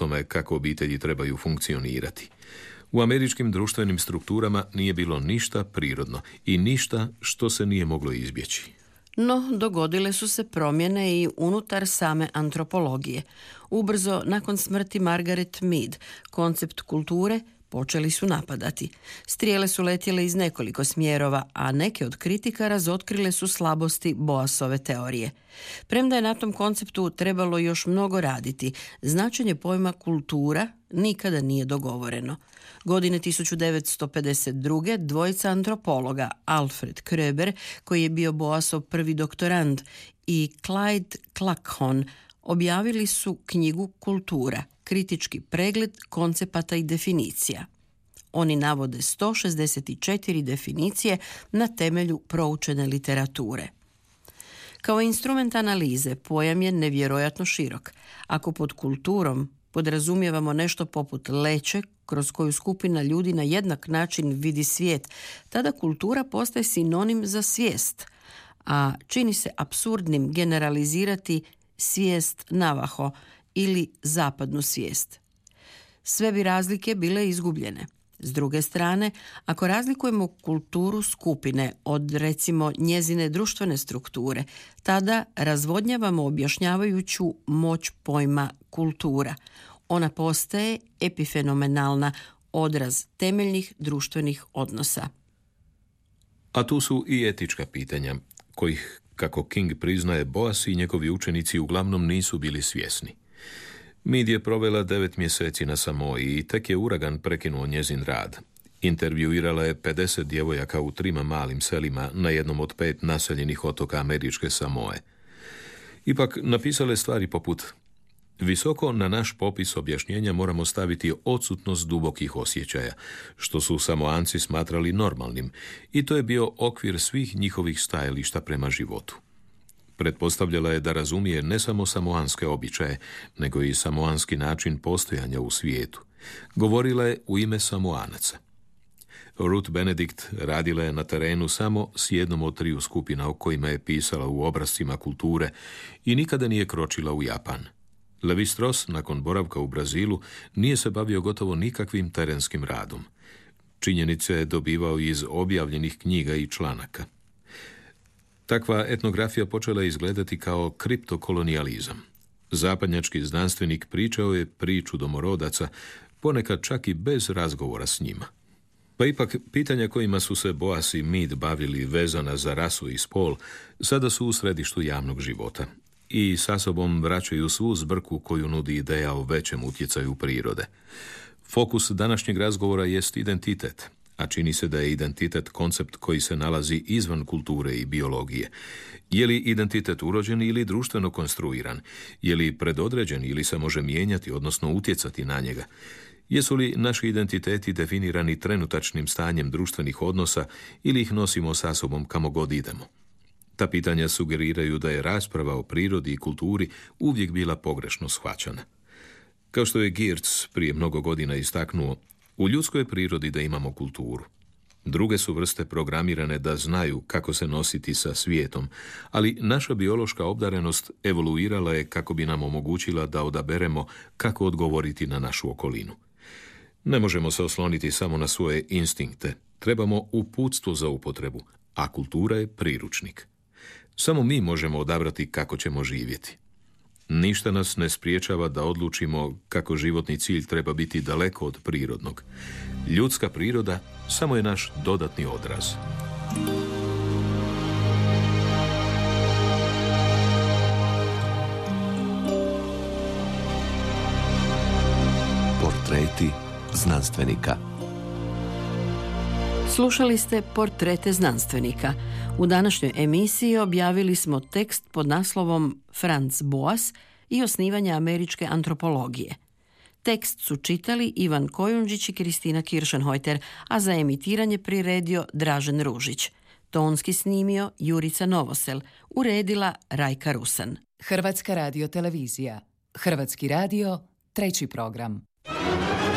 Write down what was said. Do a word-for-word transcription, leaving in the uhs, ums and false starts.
tome kako obitelji trebaju funkcionirati. U američkim društvenim strukturama nije bilo ništa prirodno i ništa što se nije moglo izbjeći. No, dogodile su se promjene i unutar same antropologije. Ubrzo, nakon smrti Margaret Mead, koncept kulture počeli su napadati. Strijele su letjele iz nekoliko smjerova, a neke od kritika razotkrile su slabosti Boasove teorije. Premda je na tom konceptu trebalo još mnogo raditi, značenje pojma kultura nikada nije dogovoreno. Godine tisuću devetsto pedeset druge dvojica antropologa, Alfred Kroeber, koji je bio Boasov prvi doktorand, i Clyde Kluckhohn, objavili su knjigu Kultura, kritički pregled koncepata i definicija. Oni navode sto šezdeset četiri definicije na temelju proučene literature. Kao instrument analize pojam je nevjerojatno širok. Ako pod kulturom podrazumijevamo nešto poput leće kroz koju skupina ljudi na jednak način vidi svijet, tada kultura postaje sinonim za svijest, a čini se apsurdnim generalizirati svijest Navaho ili zapadnu svijest. Sve bi razlike bile izgubljene. S druge strane, ako razlikujemo kulturu skupine od, recimo, njezine društvene strukture, tada razvodnjavamo objašnjavajuću moć pojma kultura. Ona postaje epifenomenalna, odraz temeljnih društvenih odnosa. A tu su i etička pitanja, kojih, kako King priznaje, Boas i njegovi učenici uglavnom nisu bili svjesni. Mead je provela devet mjeseci na Samoji i tek je uragan prekinuo njezin rad. Intervjuirala je pedeset djevojaka u trima malim selima na jednom od pet naseljenih otoka američke Samoe. Ipak napisala je stvari poput: visoko na naš popis objašnjenja moramo staviti odsutnost dubokih osjećaja, što su Samoanci smatrali normalnim, i to je bio okvir svih njihovih stajališta prema životu. Pretpostavljala je da razumije ne samo samoanske običaje, nego i samoanski način postojanja u svijetu. Govorila je u ime Samoanaca. Ruth Benedict radila je na terenu samo s jednom od triju skupina o kojima je pisala u obrascima kulture i nikada nije kročila u Japan. Levi Strauss, nakon boravka u Brazilu, nije se bavio gotovo nikakvim terenskim radom. Činjenice je dobivao iz objavljenih knjiga i članaka. Takva etnografija počela je izgledati kao kriptokolonijalizam. Zapadnjački znanstvenik pričao je priču domorodaca, ponekad čak i bez razgovora s njima. Pa ipak, pitanja kojima su se Boas i Mead bavili vezana za rasu i spol, sada su u središtu javnog života i sa sobom vraćaju svu zbrku koju nudi ideja o većem utjecaju prirode. Fokus današnjeg razgovora jest identitet, a čini se da je identitet koncept koji se nalazi izvan kulture i biologije. Je li identitet urođen ili društveno konstruiran? Je li predodređen ili se može mijenjati, odnosno utjecati na njega? Jesu li naši identiteti definirani trenutačnim stanjem društvenih odnosa ili ih nosimo sa sobom kamo god idemo? Ta pitanja sugeriraju da je rasprava o prirodi i kulturi uvijek bila pogrešno shvaćana. Kao što je Geertz prije mnogo godina istaknuo, u ljudskoj je prirodi da imamo kulturu. Druge su vrste programirane da znaju kako se nositi sa svijetom, ali naša biološka obdarenost evoluirala je kako bi nam omogućila da odaberemo kako odgovoriti na našu okolinu. Ne možemo se osloniti samo na svoje instinkte, trebamo uputstvo za upotrebu, a kultura je priručnik. Samo mi možemo odabrati kako ćemo živjeti. Ništa nas ne spriječava da odlučimo kako životni cilj treba biti daleko od prirodnog. Ljudska priroda samo je naš dodatni odraz. Portreti znanstvenika. Slušali ste Portrete znanstvenika. U današnjoj emisiji objavili smo tekst pod naslovom Franz Boas i osnivanje američke antropologije. Tekst su čitali Ivan Kojundžić i Kristina Kiršenhojter, a za emitiranje priredio Dražen Ružić. Tonski snimio Jurica Novosel, uredila Rajka Rusan. Hrvatska radiotelevizija. Hrvatski radio, treći program.